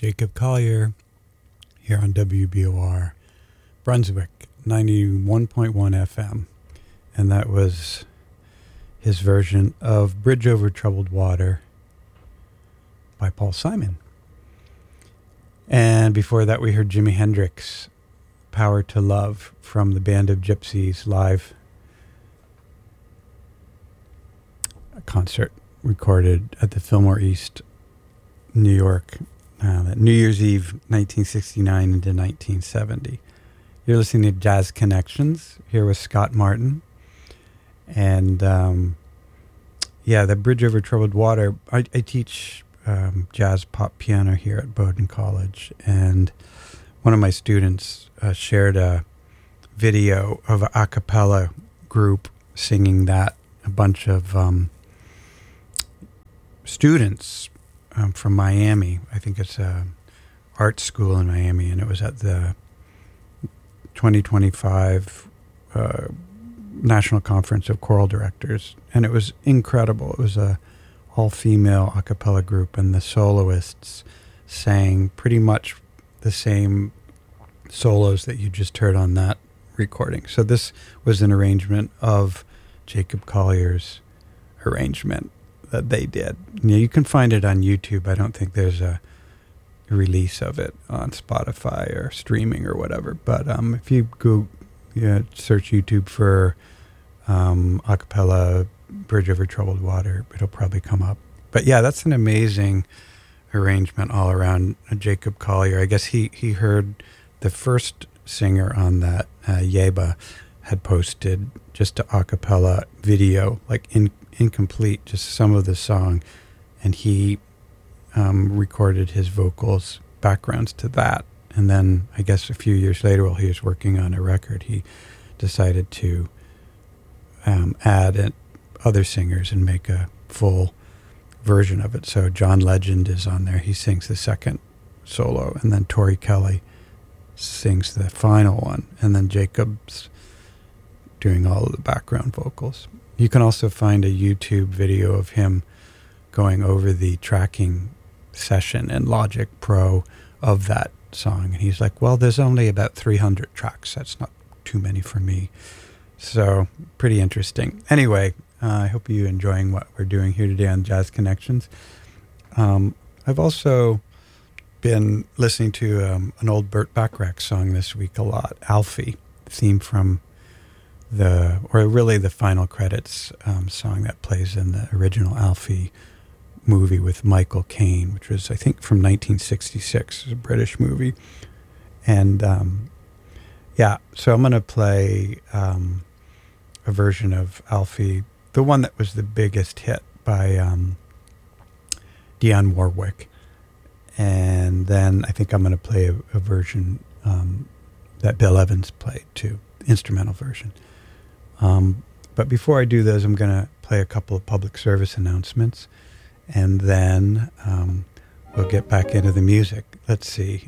Jacob Collier here on WBOR Brunswick 91.1 FM. And that was his version of Bridge Over Troubled Water by Paul Simon. And before that, we heard Jimi Hendrix, Power to Love, from the Band of Gypsies live concert recorded at the Fillmore East, New York, New Year's Eve, 1969 into 1970. You're listening to Jazz Connections here with Scott Martin. And, the Bridge Over Troubled Water, I teach jazz pop piano here at Bowdoin College. And one of my students shared a video of an a cappella group singing that. A bunch of students from Miami. I think it's a art school in Miami, and it was at the 2025 National Conference of Choral Directors, and it was incredible. It was a all-female a cappella group, and the soloists sang pretty much the same solos that you just heard on that recording. So this was an arrangement of Jacob Collier's arrangement that they did. You can find it on YouTube. I don't think there's a release of it on Spotify or streaming or whatever. But if you go search YouTube for a cappella Bridge Over Troubled Water, it'll probably come up. But yeah, that's an amazing arrangement all around. Jacob Collier, I guess he heard the first singer on that, Yeba, had posted just an a cappella video, like incomplete, just some of the song, and he recorded his vocals, backgrounds to that. And then I guess a few years later, while he was working on a record, he decided to add other singers and make a full version of it. So John Legend is on there. He sings the second solo, and then Tori Kelly sings the final one, and then Jacob's doing all of the background vocals. You can also find a YouTube video of him going over the tracking session in Logic Pro of that song. And he's like, well, there's only about 300 tracks. That's not too many for me. So pretty interesting. Anyway, I hope you're enjoying what we're doing here today on Jazz Connections. I've also been listening to an old Burt Bacharach song this week a lot, Alfie, theme from the final credits song that plays in the original Alfie movie with Michael Caine, which was, I think, from 1966. It's a British movie. And, so I'm going to play a version of Alfie, the one that was the biggest hit by Dionne Warwick. And then I think I'm going to play a version that Bill Evans played, too, instrumental version. But before I do those, I'm going to play a couple of public service announcements, and then we'll get back into the music. Let's see.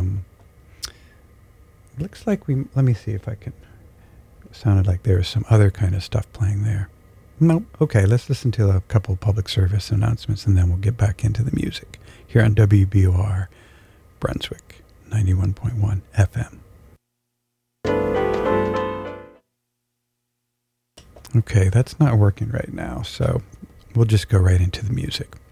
Looks like let me see if I can. It sounded like there was some other kind of stuff playing there. Nope. Okay, let's listen to a couple of public service announcements, and then we'll get back into the music here on WBOR Brunswick 91.1 FM. Okay, that's not working right now, so we'll just go right into the music.